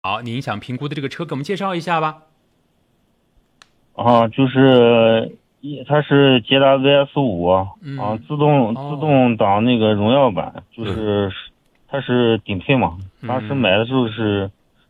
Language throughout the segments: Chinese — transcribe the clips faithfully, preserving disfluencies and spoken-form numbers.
好，您想评估的这个车给我们介绍一下吧。 啊，就是它是捷达 V S 五、 嗯、 啊，自动、哦、自动挡那个荣耀版，就是、嗯、它是顶配嘛，当时买的时候是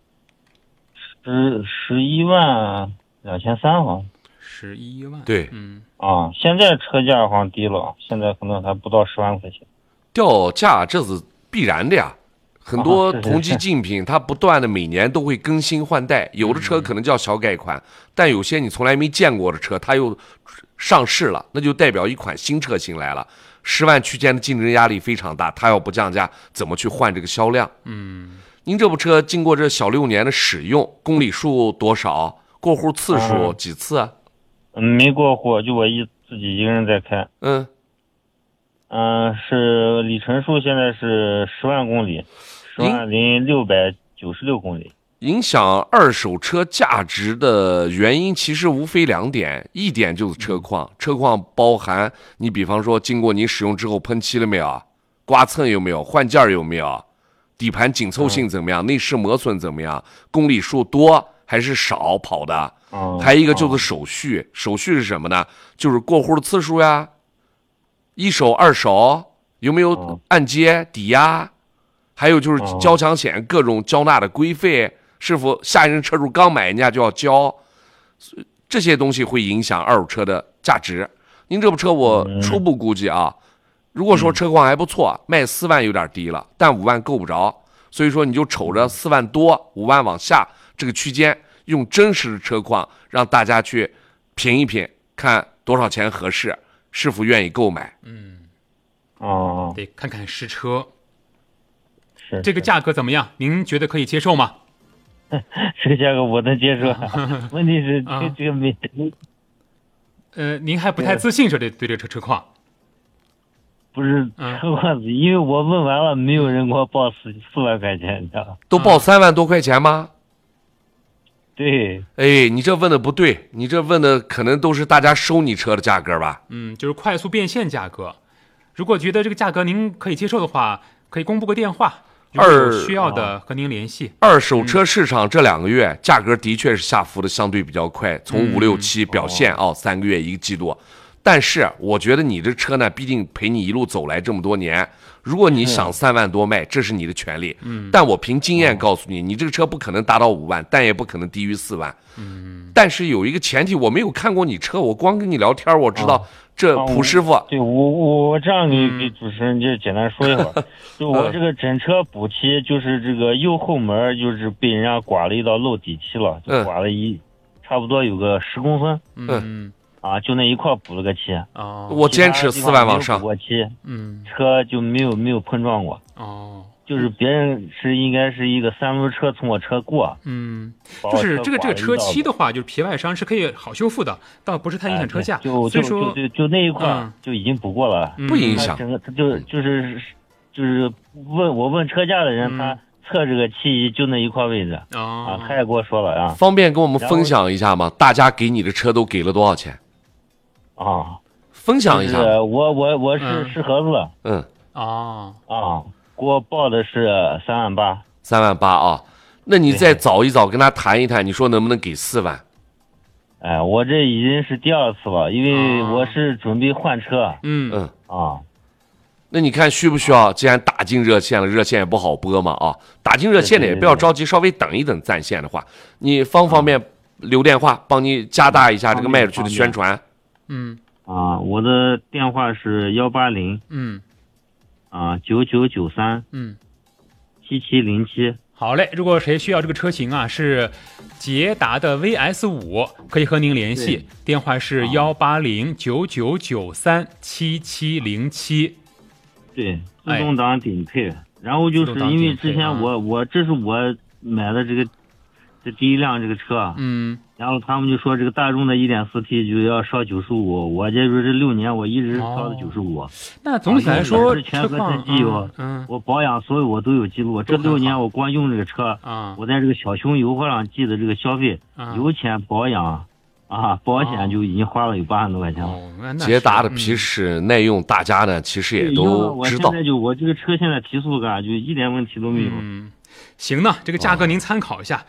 十十一万两千三好像。 十一万， 对， 嗯啊，现在车价好像低了，现在可能还不到十万块钱。 掉价这是必然的呀。很多同级竞品，它不断的每年都会更新换代，有的车可能叫小改款，但有些你从来没见过的车，它又上市了，那就代表一款新车型来了。十万区间的竞争压力非常大，它要不降价，怎么去换这个销量？ 嗯， 您这部车经过这小六年的使用，公里数多少？过户次数几次啊？ 嗯，没过户，就我一自己一个人在开。 嗯。 嗯，是里程数现在是十万公里，十万零六百九十六公里。 影响二手车价值的原因其实无非两点，一点就是车况，嗯、车况包含你比方说经过你使用之后喷漆了没有，刮蹭有没有，换件有没有，底盘紧凑性怎么样，嗯、内饰磨损怎么样，公里数多还是少跑的， 嗯、 还有一个就是手续，嗯、手续是什么呢？就是过户的次数呀。一手二手有没有按揭抵押，还有就是交强险各种交纳的规费，是否下一任车主刚买人家就要交，这些东西会影响二手车的价值。您这部车我初步估计啊，如果说车况还不错，卖四万有点低了，但五万够不着，所以说你就瞅着四万多五万往下这个区间，用真实的车况让大家去品一品，看多少钱合适，是否愿意购买？ 嗯， 哦， 得看看实车。 是这个价格怎么样？您觉得可以接受吗？ 这个价格我能接受，问题是这、啊、这个没。 呃，您还不太自信是对对这车车况？ 不是车况，嗯、因为我问完了，没有人给我报四四万块钱，你知道吧？ 都报三万多块钱吗？ 对， 哎，你这问的不对，你这问的可能都是大家收你车的价格吧？ 嗯，就是快速变现价格。如果觉得这个价格您可以接受的话，可以公布个电话，如果有需要的和您联系。 二手车市场这两个月、嗯、价格的确是下浮的相对比较快，从五六七表现哦，三个月一个季度。但是我觉得你这车呢，毕竟陪你一路走来这么多年，如果你想三万多卖，这是你的权利。 嗯， 但我凭经验告诉你，你这个车不可能达到五万，但也不可能低于四万。 嗯， 但是有一个前提，我没有看过你车，我光跟你聊天，我知道这蒲师傅。 啊、对我我我这样给给主持人就简单说一会儿，就我这个整车补漆，就是这个右后门就是被人家刮了一道漏底漆了，就刮了一、嗯、差不多有个十公分。 嗯。 啊，就那一块补了个漆。 哦， 我坚持四万往上。 补过漆， 嗯， 车就没有没有碰撞过。 哦， 就是别人是应该是一个三轮车从我车过。 嗯，就是这个这个车漆的话，就是皮外伤是可以好修复的，倒不是太影响车价。 哎、就所以说就就就那一块、嗯、就已经补过了， 不影响。 整个他就就是就是问我问车价的人，嗯、他测这个漆就那一块位置。 哦、 啊，他也跟我说了啊。 方便跟我们分享一下吗？大家给你的车都给了多少钱？ 啊， 分享一下。 我我我是是盒子。 嗯。 哦啊，给我报的是三万八。 三万八啊，那你再找一找，跟他谈一谈，你说能不能给四万？ 哎，我这已经是第二次了，因为我是准备换车。 嗯嗯啊， 那你看需不需要？既然打进热线了，热线也不好拨嘛啊，打进热线的也不要着急，稍微等一等占线的话，你方方便留电话，帮你加大一下这个卖出去的宣传。 嗯啊，我的电话是幺八零嗯啊九九九三嗯七七零七。 好嘞，如果谁需要这个车型啊，是捷达的 V S 五，可以和您联系，电话是幺八零九九九三七七零七。 对，自动挡顶配。哎、然后就是因为之前我、啊、我这是我买的这个这第一辆这个车， 嗯。 然后他们就说这个大众的 一点四 T 就要烧九十五，我这说这六年我一直烧的九十五。 那总体来说， 全合成机油， 嗯， 我保养所有我都有记录。这六年我光用这个车， 啊， 我在这个小熊油货上记的这个消费， 啊、 油钱保养啊，保险就已经花了有八万多块钱了。 哦， 捷达的皮实耐用，大家呢其实也都知道。 我现在就我这个车现在提速感就一点问题都没有。 嗯， 行呢，这个价格您参考一下。